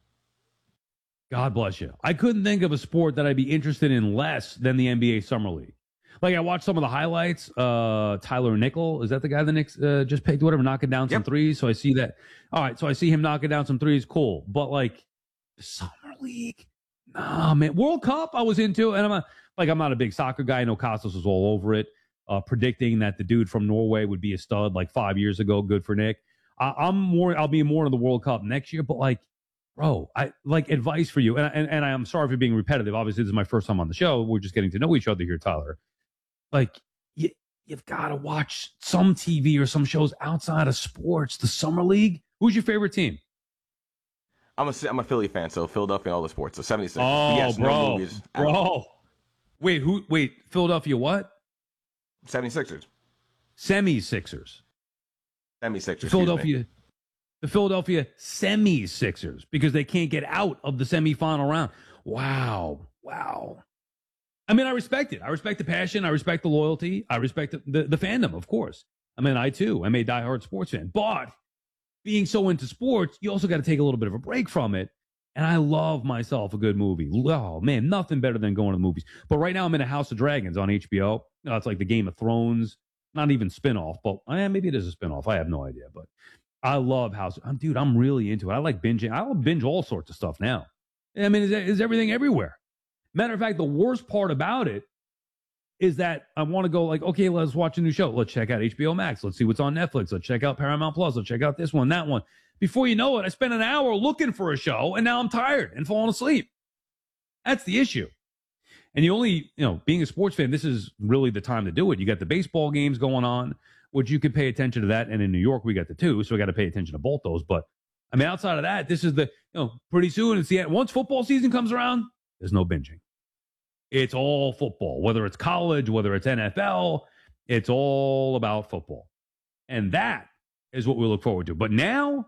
God bless you. I couldn't think of a sport that I'd be interested in less than the N B A Summer League. Like I watched some of the highlights. Uh, Tyler Nickel, is that the guy the Knicks uh, just picked? Whatever, knocking down some Yep. threes. So I see that. All right, so I see him knocking down some threes. Cool, but like the Summer League, nah, man. World Cup, I was into, and I'm a, like I'm not a big soccer guy. I know Costas was all over it. Uh, predicting that the dude from Norway would be a stud like five years ago. Good for Nick. I, I'm more. I'll be more in the World Cup next year. But like, bro, I like advice for you. And and, and I'm sorry for being repetitive. Obviously, this is my first time on the show. We're just getting to know each other here, Tyler. Like, you, you've got to watch some T V or some shows outside of sports. The Summer League. Who's your favorite team? I'm a I'm a Philly fan, so Philadelphia and all the sports. So seventy-six. Oh, yes, bro, no movies. bro. Wait, who? Wait, Philadelphia what? seventy-sixers. Semi-Sixers. Semi-Sixers. Philadelphia, the Philadelphia semi-Sixers, because they can't get out of the semifinal round. Wow. wow. I mean, I respect it. I respect the passion. I respect the loyalty. I respect the, the, the fandom, of course. I mean, I too, I'm a diehard sports fan. But being so into sports, you also got to take a little bit of a break from it. And I love myself a good movie. Oh, man, nothing better than going to the movies. But right now I'm in a House of Dragons on H B O. You know, it's like the Game of Thrones, not even spinoff, but eh, maybe it is a spinoff. I have no idea. But I love House. I'm, dude, I'm really into it. I like binging. I will binge all sorts of stuff now. I mean, is everything everywhere? Matter of fact, the worst part about it is that I want to go like, okay, let's watch a new show. Let's check out H B O Max. Let's see what's on Netflix. Let's check out Paramount Plus. Let's check out this one, that one. Before you know it, I spent an hour looking for a show, and now I'm tired and falling asleep. That's the issue. And you only, you know, being a sports fan, this is really the time to do it. You got the baseball games going on, which you could pay attention to that. And in New York, we got the two, so we got to pay attention to both those. But I mean, outside of that, this is the, you know, pretty soon it's the end. Once football season comes around, there's no binging. It's all football, whether it's college, whether it's N F L, it's all about football. And that is what we look forward to. But now